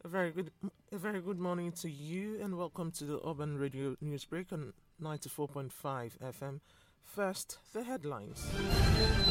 A very good morning to you, and welcome to the Urban Radio News Break on 94.5 FM. First, the headlines.